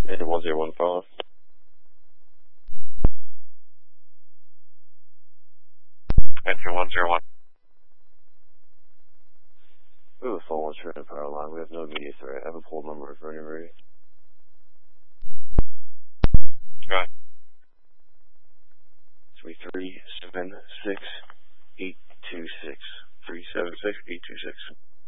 Enter 1015. Enter 101. We have a fallen trend power line. We have no immediate threat. I have a pull number for any ready. Right. 376-826. 376-826.